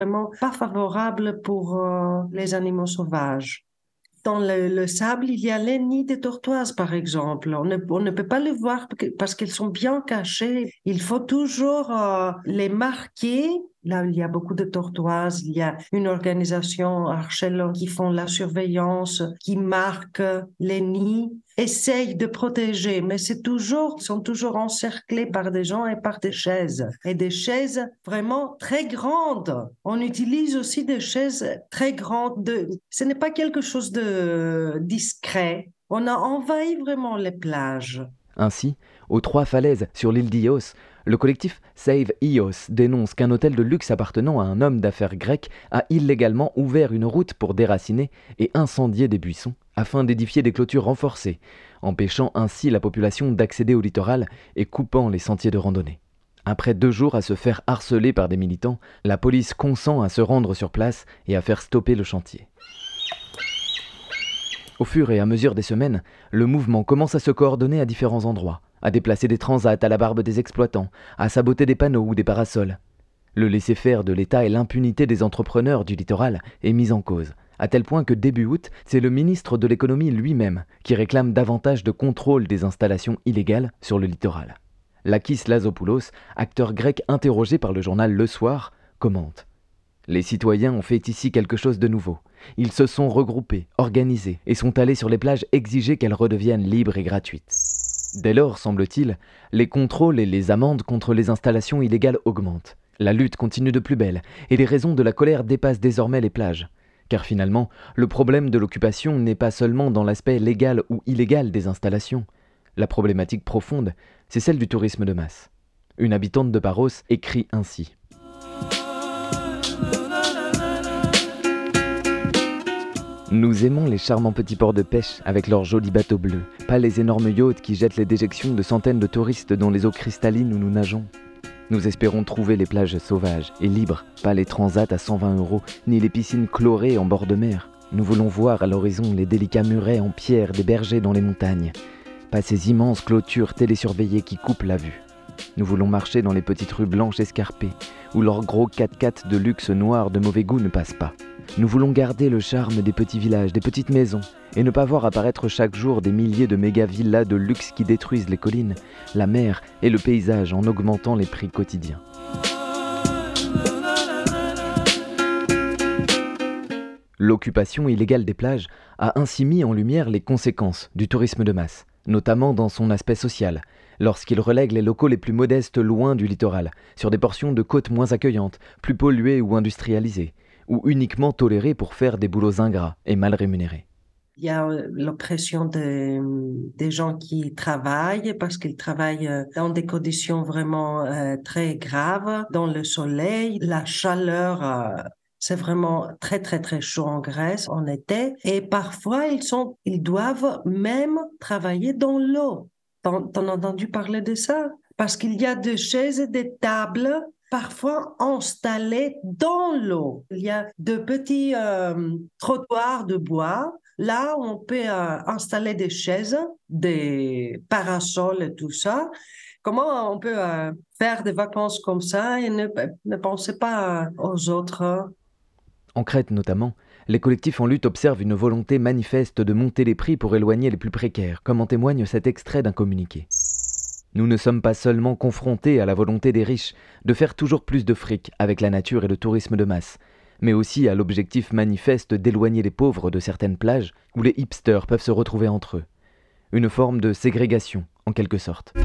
vraiment pas favorable pour les animaux sauvages. Dans le sable, il y a les nids de tortoises, par exemple. On ne peut pas les voir parce qu'elles sont bien cachées. Il faut toujours les marquer. Là, il y a beaucoup de tortoises. Il y a une organisation Archelon qui font la surveillance, qui marque les nids, essaye de protéger, mais ils sont toujours encerclés par des gens et par des chaises. Et des chaises vraiment très grandes. On utilise aussi des chaises très grandes. Ce n'est pas quelque chose de discret. On a envahi vraiment les plages. Ainsi, aux trois falaises sur l'île d'Ios, le collectif Save Ios dénonce qu'un hôtel de luxe appartenant à un homme d'affaires grec a illégalement ouvert une route pour déraciner et incendier des buissons afin d'édifier des clôtures renforcées, empêchant ainsi la population d'accéder au littoral et coupant les sentiers de randonnée. Après 2 jours à se faire harceler par des militants, la police consent à se rendre sur place et à faire stopper le chantier. Au fur et à mesure des semaines, le mouvement commence à se coordonner à différents endroits, à déplacer des transats à la barbe des exploitants, à saboter des panneaux ou des parasols. Le laisser-faire de l'État et l'impunité des entrepreneurs du littoral est mise en cause, à tel point que début août, c'est le ministre de l'économie lui-même qui réclame davantage de contrôle des installations illégales sur le littoral. Lakis Lazopoulos, acteur grec interrogé par le journal Le Soir, commente. Les citoyens ont fait ici quelque chose de nouveau. Ils se sont regroupés, organisés, et sont allés sur les plages exiger qu'elles redeviennent libres et gratuites. Dès lors, semble-t-il, les contrôles et les amendes contre les installations illégales augmentent. La lutte continue de plus belle, et les raisons de la colère dépassent désormais les plages. Car finalement, le problème de l'occupation n'est pas seulement dans l'aspect légal ou illégal des installations. La problématique profonde, c'est celle du tourisme de masse. Une habitante de Paros écrit ainsi. Nous aimons les charmants petits ports de pêche avec leurs jolis bateaux bleus, pas les énormes yachts qui jettent les déjections de centaines de touristes dans les eaux cristallines où nous nageons. Nous espérons trouver les plages sauvages et libres, pas les transats à 120 €, ni les piscines chlorées en bord de mer. Nous voulons voir à l'horizon les délicats murets en pierre des bergers dans les montagnes, pas ces immenses clôtures télésurveillées qui coupent la vue. Nous voulons marcher dans les petites rues blanches escarpées, où leurs gros 4x4 de luxe noir de mauvais goût ne passent pas. Nous voulons garder le charme des petits villages, des petites maisons, et ne pas voir apparaître chaque jour des milliers de méga-villas de luxe qui détruisent les collines, la mer et le paysage en augmentant les prix quotidiens. L'occupation illégale des plages a ainsi mis en lumière les conséquences du tourisme de masse, notamment dans son aspect social, lorsqu'il relègue les locaux les plus modestes loin du littoral, sur des portions de côtes moins accueillantes, plus polluées ou industrialisées, ou uniquement tolérées pour faire des boulots ingrats et mal rémunérés. Il y a l'oppression des gens qui travaillent parce qu'ils travaillent dans des conditions vraiment très graves, dans le soleil, la chaleur. C'est vraiment très, très, très chaud en Grèce en été. Et parfois, ils doivent même travailler dans l'eau. T'en as entendu parler de ça? Parce qu'il y a des chaises et des tables parfois installées dans l'eau. Il y a de petits trottoirs de bois. Là, on peut installer des chaises, des parasols et tout ça. Comment on peut faire des vacances comme ça et ne penser pas aux autres? En Crète notamment, les collectifs en lutte observent une volonté manifeste de monter les prix pour éloigner les plus précaires, comme en témoigne cet extrait d'un communiqué. Nous ne sommes pas seulement confrontés à la volonté des riches de faire toujours plus de fric avec la nature et le tourisme de masse, mais aussi à l'objectif manifeste d'éloigner les pauvres de certaines plages où les hipsters peuvent se retrouver entre eux. Une forme de ségrégation, en quelque sorte.